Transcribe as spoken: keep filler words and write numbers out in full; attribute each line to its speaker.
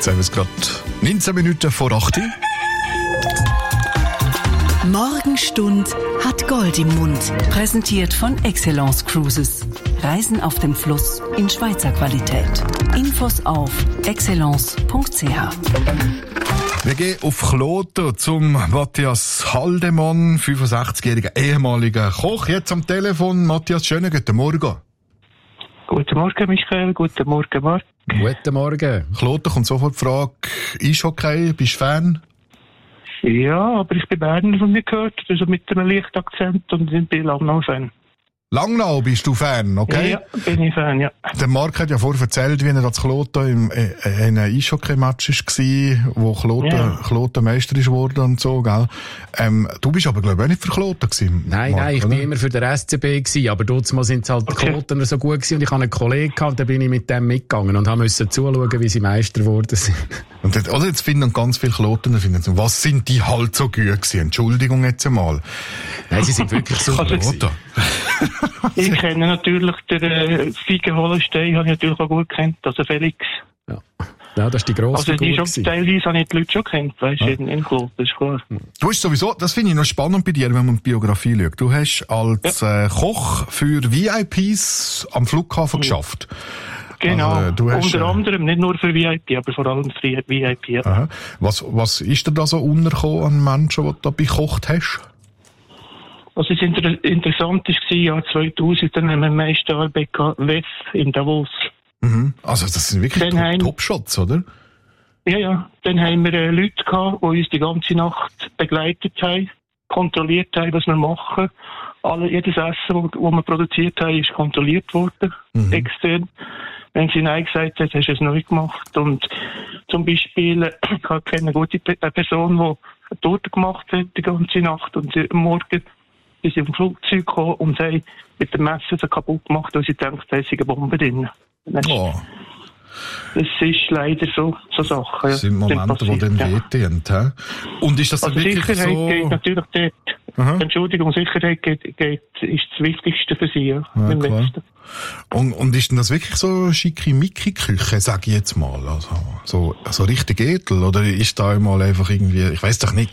Speaker 1: Jetzt haben wir es gerade neunzehn Minuten vor acht.
Speaker 2: Morgenstund hat Gold im Mund. Präsentiert von Excellence Cruises. Reisen auf dem Fluss in Schweizer Qualität. Infos auf excellence punkt c h.
Speaker 1: Wir gehen auf Kloten zum Matthias Haldemann, fünfundsechzigjähriger ehemaliger Koch. Jetzt am Telefon. Matthias, schönen guten Morgen.
Speaker 3: Guten Morgen, Michael. Guten Morgen, Marc.
Speaker 4: Guten Morgen.
Speaker 1: Kloten kommt sofort die Frage, Eishockey, bist du Fan?
Speaker 3: Ja, aber ich bin Berner von mir gehört, also mit einem leichten Akzent und ich bin Langnau-Fan.
Speaker 1: Langnau bist du Fan, okay?
Speaker 3: Ja, bin ich Fan, ja.
Speaker 1: Der Marc hat ja vorher erzählt, wie er als Kloten im, äh, in einem Eishockey-Match war, wo Kloten,
Speaker 3: ja.
Speaker 1: Kloten Meister ist worden und so, gell? Ähm, du bist aber, glaube ich, auch nicht für Kloten gewesen.
Speaker 4: Nein,
Speaker 1: Marc,
Speaker 4: nein, ich
Speaker 1: oder?
Speaker 4: bin immer für den S C B gewesen, aber dort mal sind halt
Speaker 3: Okay.
Speaker 4: die Klotener so gut gewesen und ich hatte einen Kollegen gehabt, da bin ich mit dem mitgegangen und musste zuschauen, wie sie Meister geworden sind.
Speaker 1: Und jetzt, oder jetzt finden ganz viele Klotener, finden so, was sind die halt so gut gewesen? Entschuldigung jetzt einmal.
Speaker 4: Nein, sie sind wirklich so
Speaker 3: Also,
Speaker 4: gut.
Speaker 1: Kloten.
Speaker 3: Ich kenne natürlich den äh, Fiege Hollenstein, habe ich natürlich auch gut kennt, also Felix.
Speaker 4: Ja. Ja, das ist die grosse
Speaker 3: Also die
Speaker 4: Figur
Speaker 3: schon,
Speaker 4: gewesen.
Speaker 3: teilweise habe ich die Leute schon kennt, weißt du,
Speaker 1: Ja.
Speaker 3: in, in Kloten, das ist klar.
Speaker 1: Du hast sowieso, das finde ich noch spannend bei dir, wenn man die Biografie schaut. Du hast als äh, Koch für V I Ps am Flughafen geschafft.
Speaker 3: Genau,
Speaker 1: Also, du hast,
Speaker 3: unter
Speaker 1: äh,
Speaker 3: anderem, nicht nur für V I P, aber vor allem für V I P. Ja.
Speaker 1: Aha. Was, was ist dir da so untergekommen an Menschen, die du da bekocht hast?
Speaker 3: Was ist inter interessant ist, war, Jahr zweitausend, dann haben wir Meisterarbeit gehabt, W E F in Davos.
Speaker 1: Mhm. Also das sind wirklich
Speaker 3: Dann haben-
Speaker 1: Top- Top-Shots, oder?
Speaker 3: Ja, ja. Dann haben wir äh, Leute gehabt, die uns die ganze Nacht begleitet haben, kontrolliert haben, was wir machen. Alle, jedes Essen, das wir produziert haben, ist kontrolliert worden,
Speaker 1: Mhm.
Speaker 3: extern. Wenn sie Nein gesagt hat, hast du es neu gemacht. Und zum Beispiel, äh, ich kenne eine gute Pe eine Person, die eine Torte gemacht hat die ganze Nacht und sie, am Morgen ist sie im Flugzeug gekommen und sie haben mit dem Messer so kaputt gemacht, weil sie denkt, da ist eine Bombe drin. Weißt du?
Speaker 1: Oh,
Speaker 3: Das ist leider so, so Sachen.
Speaker 1: das sind Momente, die dann
Speaker 3: ja.
Speaker 1: wehtun. Hä? Und ist das dann
Speaker 3: Also
Speaker 1: wirklich
Speaker 3: Sicherheit
Speaker 1: so...
Speaker 3: geht natürlich dort.
Speaker 1: Aha.
Speaker 3: Entschuldigung, Sicherheit geht, geht, ist das Wichtigste für Sie, ja.
Speaker 1: Ja,
Speaker 3: Im
Speaker 1: klar.
Speaker 3: Westen.
Speaker 1: Und, und ist denn das wirklich so schickimicki-Küche, sag ich jetzt mal? Also, so, so richtig edel? Oder ist da einmal einfach irgendwie, ich weiss doch nicht,